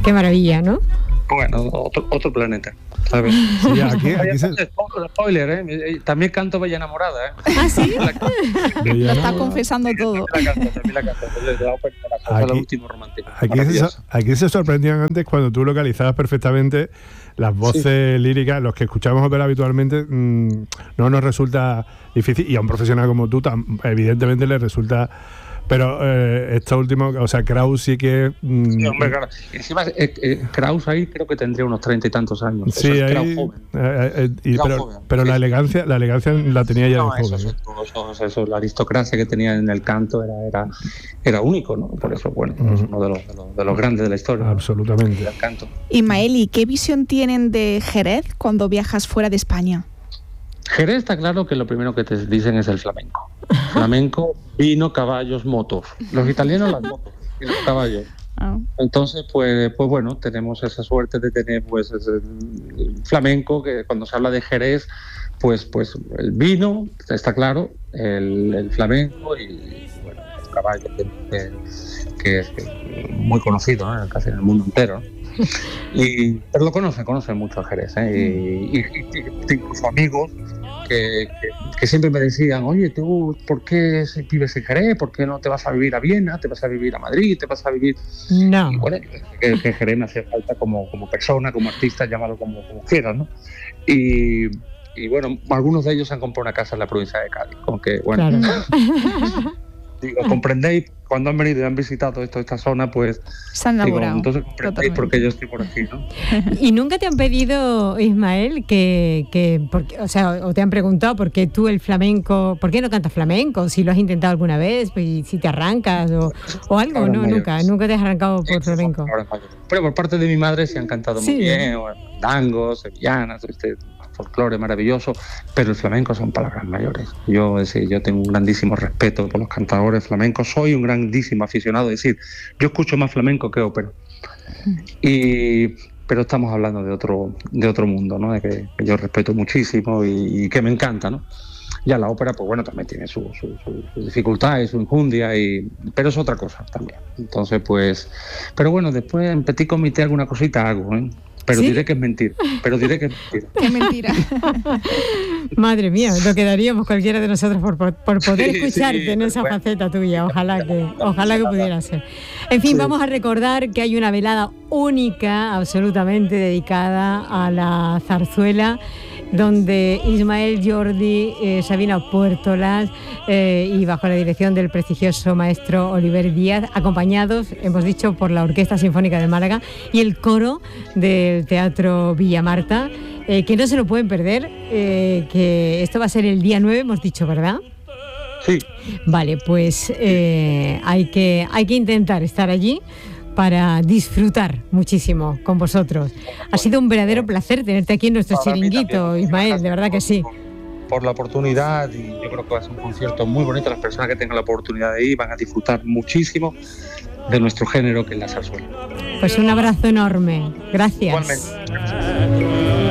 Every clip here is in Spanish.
Qué maravilla, ¿no? Bueno, otro planeta, ¿sabes? Sí, aquí spoiler, también canto Bella Enamorada, ¿Ah, sí? Lo está confesando todo. También la canto, desde la ópera de la cosa, el último romántico. Aquí se sorprendían antes cuando tú localizabas perfectamente las voces líricas. Los que escuchamos ópera habitualmente no nos resulta difícil, y a un profesional como tú evidentemente le resulta. Pero esto último, o sea, Kraus sí que... Sí, hombre, claro. Encima, Kraus ahí creo que tendría unos 30 y tantos años. Sí, eso es ahí, joven. Pero la elegancia la tenía ya de joven. Eso, la aristocracia que tenía en el canto era único, ¿no? Por eso, bueno, es uno de los grandes de la historia. Absolutamente. Del canto. Ismael, ¿y qué visión tienen de Jerez cuando viajas fuera de España? Jerez está claro que lo primero que te dicen es el flamenco. Flamenco, vino, caballos, motos. Los italianos las motos y los caballos. Entonces, pues bueno, tenemos esa suerte de tener pues el flamenco, que cuando se habla de Jerez, pues el vino, está claro, el flamenco y bueno, los caballos, que es muy conocido, ¿no? Casi en el mundo entero, ¿no? Pero lo conocen mucho a Jerez, y incluso amigos que siempre me decían, oye, tú, ¿por qué vives en Jerez? ¿Por qué no te vas a vivir a Viena? ¿Te vas a vivir a Madrid? ¿Te vas a vivir...? No. Y bueno, que Jerez me hacía falta como persona, como artista, llámalo como quieras, ¿no? Y bueno, algunos de ellos han comprado una casa en la provincia de Cádiz, con que, bueno... Claro. Digo, comprendéis, cuando han venido y han visitado esta zona, pues... Se han enamorado. Entonces comprendéis por qué yo estoy por aquí, ¿no? ¿Y nunca te han pedido, Ismael, o te han preguntado por qué tú el flamenco, por qué no cantas flamenco? Si lo has intentado alguna vez, pues, si te arrancas o algo, ¿no? Nunca te has arrancado por flamenco. Pero por parte de mi madre sí han cantado muy bien, tangos, sevillanas, folclore maravilloso, pero el flamenco son palabras mayores. Yo tengo un grandísimo respeto por los cantadores flamencos, soy un grandísimo aficionado, es decir, yo escucho más flamenco que ópera. Pero estamos hablando de otro mundo, ¿no? De que yo respeto muchísimo y que me encanta, ¿no? Ya la ópera, pues bueno, también tiene su dificultad y su injundia, pero es otra cosa también. Entonces, pues... Pero bueno, después en petit comité alguna cosita hago, ¿eh? Pero diré que es mentira. ¡Qué mentira! Madre mía, lo que daríamos cualquiera de nosotros por poder escucharte en esa faceta tuya. Ojalá que pudiera ser. En fin, vamos a recordar que hay una velada única, absolutamente dedicada a la zarzuela, donde Ismael Jordi, Sabina Puertolas y bajo la dirección del prestigioso maestro Oliver Díaz, acompañados, hemos dicho, por la Orquesta Sinfónica de Málaga y el coro del Teatro Villamarta, que no se lo pueden perder, que esto va a ser el día 9, hemos dicho, ¿verdad? Sí. Vale, pues hay que intentar estar allí para disfrutar muchísimo con vosotros. Ha sido un verdadero placer tenerte aquí en nuestro chiringuito, Ismael, de verdad que sí. Por la oportunidad, y yo creo que va a ser un concierto muy bonito. Las personas que tengan la oportunidad de ir van a disfrutar muchísimo de nuestro género, que es la zarzuela. Pues un abrazo enorme. Gracias. Igualmente.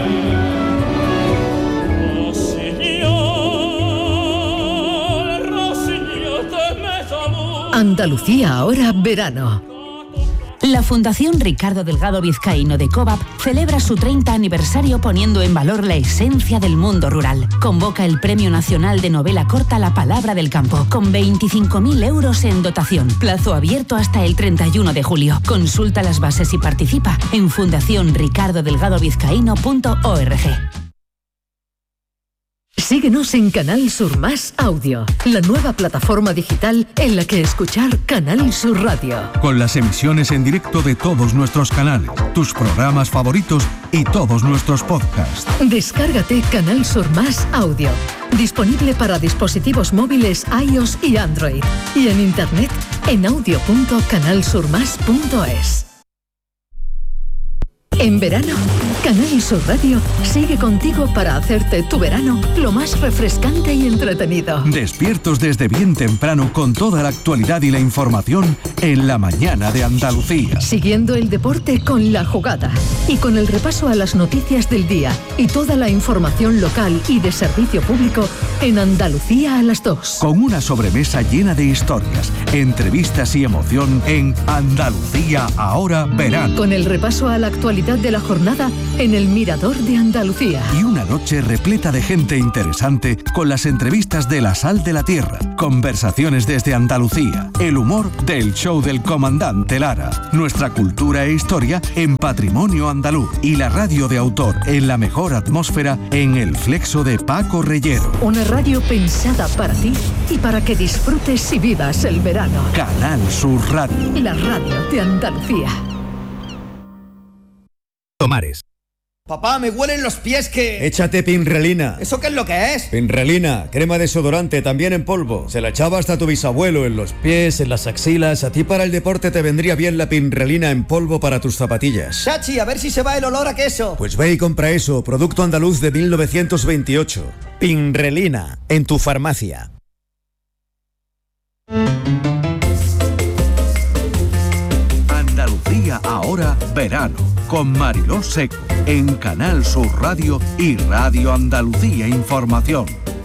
Andalucía ahora verano. La Fundación Ricardo Delgado Vizcaíno de COVAP celebra su 30 aniversario poniendo en valor la esencia del mundo rural. Convoca el Premio Nacional de Novela Corta La Palabra del Campo, con 25.000 euros en dotación. Plazo abierto hasta el 31 de julio. Consulta las bases y participa en fundacionricardodelgadovizcaíno.org. Síguenos en Canal Sur Más Audio, la nueva plataforma digital en la que escuchar Canal Sur Radio. Con las emisiones en directo de todos nuestros canales, tus programas favoritos y todos nuestros podcasts. Descárgate Canal Sur Más Audio, disponible para dispositivos móviles iOS y Android, y en internet en audio.canalsurmas.es. En verano, Canal Sur Radio sigue contigo para hacerte tu verano lo más refrescante y entretenido. Despiertos desde bien temprano con toda la actualidad y la información en la mañana de Andalucía. Siguiendo el deporte con La Jugada y con el repaso a las noticias del día y toda la información local y de servicio público en Andalucía a las 2. Con una sobremesa llena de historias, entrevistas y emoción en Andalucía ahora verano. Con el repaso a la actualidad de la jornada en el Mirador de Andalucía. Y una noche repleta de gente interesante con las entrevistas de La Sal de la Tierra, conversaciones desde Andalucía, el humor del show del comandante Lara, nuestra cultura e historia en Patrimonio Andaluz y la radio de autor en la mejor atmósfera en El Flexo de Paco Reyero. Una radio pensada para ti y para que disfrutes y vivas el verano. Canal Sur Radio. La radio de Andalucía. Tomares. Papá, me huelen los pies que... Échate Pinrelina. ¿Eso qué es lo que es? Pinrelina, crema desodorante, también en polvo. Se la echaba hasta tu bisabuelo en los pies, en las axilas. A ti para el deporte te vendría bien la Pinrelina en polvo para tus zapatillas. Chachi, a ver si se va el olor a queso. Pues ve y compra eso, producto andaluz de 1928. Pinrelina, en tu farmacia. Andalucía ahora verano con Mariló Seco en Canal Sur Radio y Radio Andalucía Información.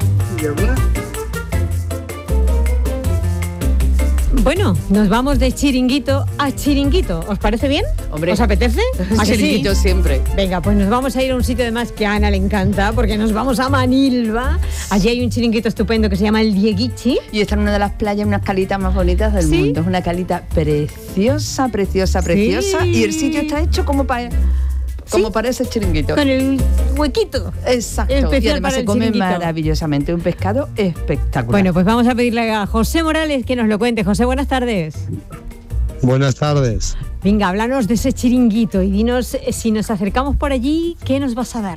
Bueno, nos vamos de chiringuito a chiringuito. ¿Os parece bien? Hombre, ¿os apetece? ¿A que chiringuito sí? Siempre. Venga, pues nos vamos a ir a un sitio además que a Ana le encanta, porque nos vamos a Manilva. Allí hay un chiringuito estupendo que se llama el Dieguichi. Y está en una de las playas, unas calitas más bonitas del mundo. Es una calita preciosa, preciosa, preciosa. Sí. Y el sitio está hecho como para ese chiringuito. Con el huequito. Exacto. Y además se come maravillosamente. Un pescado espectacular. Bueno, pues vamos a pedirle a José Morales que nos lo cuente. José, buenas tardes. Buenas tardes. Venga, háblanos de ese chiringuito y dinos, si nos acercamos por allí, ¿qué nos vas a dar?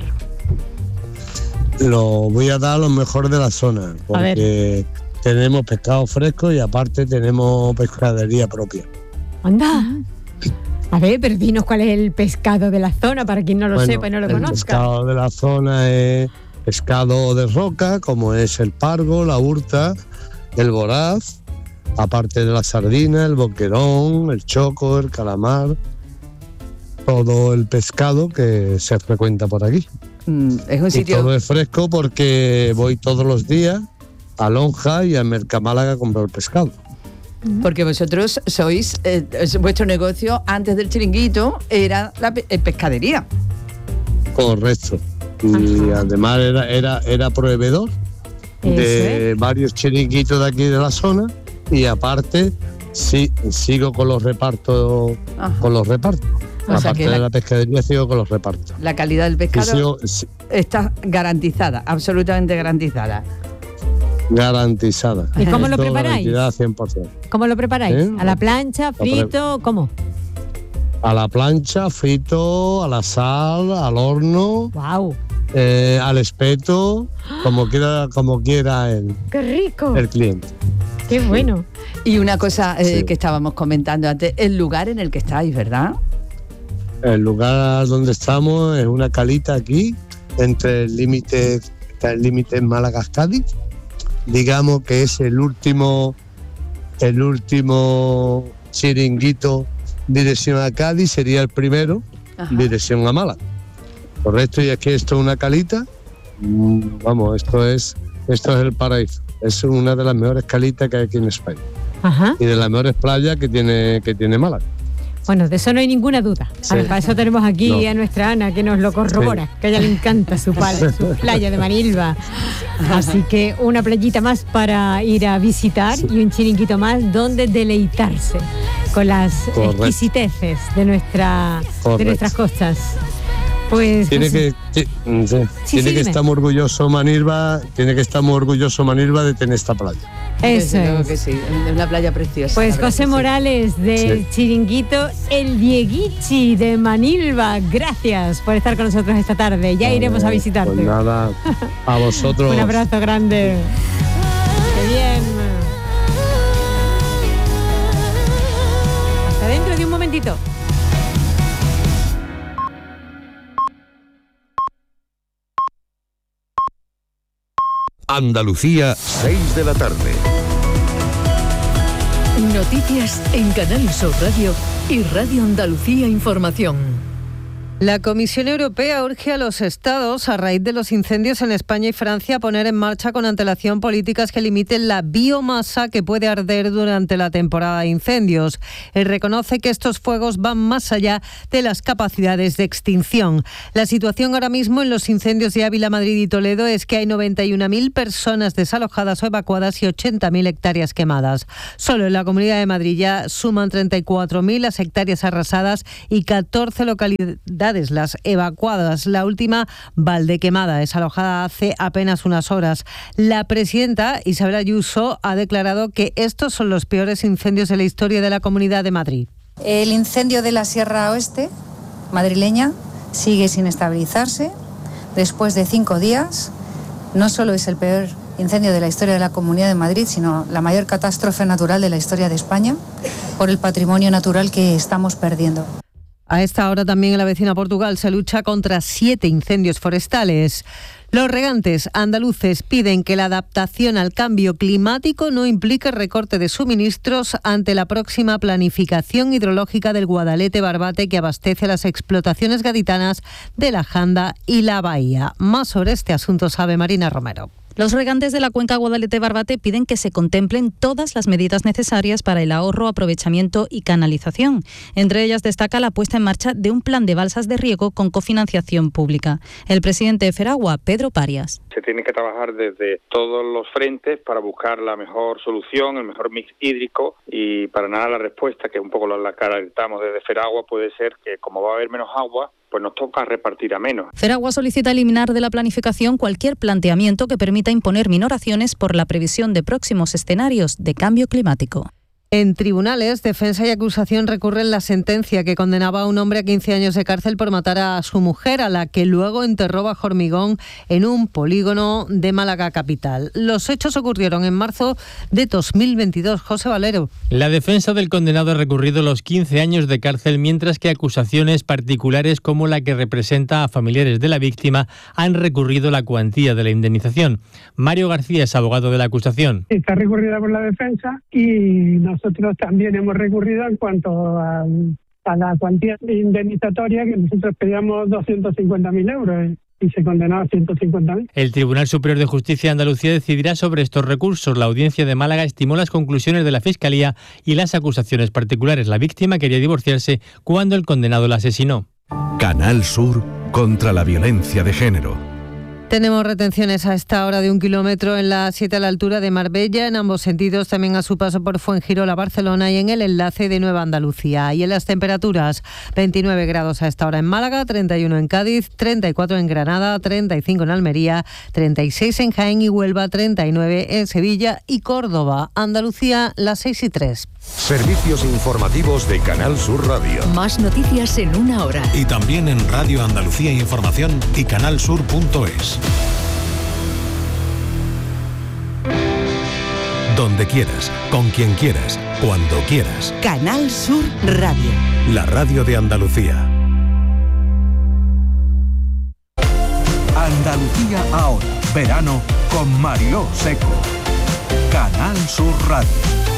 Lo voy a dar a lo mejor de la zona, porque tenemos pescado fresco y aparte tenemos pescadería propia. Anda. A ver, pero dinos cuál es el pescado de la zona, para quien no lo sepa y no lo conozca. El pescado de la zona es pescado de roca, como es el pargo, la urta, el voraz, aparte de la sardina, el boquerón, el choco, el calamar, todo el pescado que se frecuenta por aquí. Es un sitio... Y todo es fresco porque voy todos los días a Lonja y a Mercamálaga a comprar pescado. Porque vosotros sois, vuestro negocio antes del chiringuito era la pescadería. Correcto. Y además era proveedor de varios chiringuitos de aquí de la zona y aparte sigo con los repartos. Aparte de la pescadería sigo con los repartos. La calidad del pescado está garantizada, absolutamente garantizada. Garantizada. ¿Y cómo lo preparáis? 100%. ¿Cómo lo preparáis? ¿A la plancha, frito, cómo? A la plancha, frito, a la sal, al horno. Wow. Al espeto, como quiera ¡qué rico! El cliente. ¡Qué bueno! Y una cosa que estábamos comentando antes, el lugar en el que estáis, ¿verdad? El lugar donde estamos es una calita aquí, entre el límite Málaga-Cádiz. Digamos que es el último chiringuito dirección a Cádiz, sería el primero. Ajá. Dirección a Málaga. Correcto, y aquí esto es una calita. Vamos, esto es el paraíso. Es una de las mejores calitas que hay aquí en España. Ajá. Y de las mejores playas que tiene Málaga. Bueno, de eso no hay ninguna duda. Sí. A ver, para eso tenemos aquí a nuestra Ana que nos lo corrobora, que a ella le encanta su playa de Manilva. Así que una playita más para ir a visitar y un chiringuito más donde deleitarse con las exquisiteces de nuestras costas. Pues tiene que estar muy orgulloso Manilva, de tener esta playa. Eso es. Que sí, es una playa preciosa. Pues José Morales del chiringuito El Dieguichi de Manilva, gracias por estar con nosotros esta tarde. Ya iremos a visitarte. Pues nada, a vosotros. Un abrazo grande. Qué bien. Hasta dentro de un momentito. Andalucía, 6 de la tarde. Noticias en Canal Sur Radio y Radio Andalucía Información. La Comisión Europea urge a los Estados, a raíz de los incendios en España y Francia, a poner en marcha con antelación políticas que limiten la biomasa que puede arder durante la temporada de incendios. Reconoce que estos fuegos van más allá de las capacidades de extinción. La situación ahora mismo en los incendios de Ávila, Madrid y Toledo es que hay 91.000 personas desalojadas o evacuadas y 80.000 hectáreas quemadas. Solo en la Comunidad de Madrid ya suman 34.000 las hectáreas arrasadas y 14 localidades las evacuadas. La última, Valdequemada, desalojada hace apenas unas horas. La presidenta Isabel Ayuso ha declarado que estos son los peores incendios de la historia de la Comunidad de Madrid. El incendio de la Sierra Oeste madrileña sigue sin estabilizarse. Después de 5 días, no solo es el peor incendio de la historia de la Comunidad de Madrid, sino la mayor catástrofe natural de la historia de España por el patrimonio natural que estamos perdiendo. A esta hora también en la vecina Portugal se lucha contra 7 incendios forestales. Los regantes andaluces piden que la adaptación al cambio climático no implique recorte de suministros ante la próxima planificación hidrológica del Guadalete-Barbate que abastece a las explotaciones gaditanas de la Janda y la Bahía. Más sobre este asunto sabe Marina Romero. Los regantes de la cuenca Guadalete-Barbate piden que se contemplen todas las medidas necesarias para el ahorro, aprovechamiento y canalización. Entre ellas destaca la puesta en marcha de un plan de balsas de riego con cofinanciación pública. El presidente de Feragua, Pedro Parias. Se tiene que trabajar desde todos los frentes para buscar la mejor solución, el mejor mix hídrico, y para nada la respuesta, que un poco la caracterizamos desde Feragua, puede ser que como va a haber menos agua, pues nos toca repartir a menos. Feragua solicita eliminar de la planificación cualquier planteamiento que permita imponer minoraciones por la previsión de próximos escenarios de cambio climático. En tribunales, defensa y acusación recurren la sentencia que condenaba a un hombre a 15 años de cárcel por matar a su mujer, a la que luego enterró bajo hormigón en un polígono de Málaga capital. Los hechos ocurrieron en marzo de 2022. José Valero. La defensa del condenado ha recurrido los 15 años de cárcel, mientras que acusaciones particulares como la que representa a familiares de la víctima han recurrido la cuantía de la indemnización. Mario García es abogado de la acusación. Está recurrida por la defensa y nosotros también hemos recurrido en cuanto a la cuantía indemnizatoria, que nosotros pedíamos 250.000 euros y se condenó a 150.000. El Tribunal Superior de Justicia de Andalucía decidirá sobre estos recursos. La audiencia de Málaga estimó las conclusiones de la Fiscalía y las acusaciones particulares. La víctima quería divorciarse cuando el condenado la asesinó. Canal Sur contra la violencia de género. Tenemos retenciones a esta hora de 1 kilómetro en la 7 a la altura de Marbella, en ambos sentidos, también a su paso por Fuengirola, Barcelona, y en el enlace de Nueva Andalucía. Y en las temperaturas, 29 grados a esta hora en Málaga, 31 en Cádiz, 34 en Granada, 35 en Almería, 36 en Jaén y Huelva, 39 en Sevilla y Córdoba. Andalucía, las 6:03. Servicios informativos de Canal Sur Radio. Más noticias en 1 hora. Y también en Radio Andalucía Información y canalsur.es. Donde quieras, con quien quieras, cuando quieras. Canal Sur Radio. La radio de Andalucía. Andalucía ahora. Verano con Mariló Seco. Canal Sur Radio.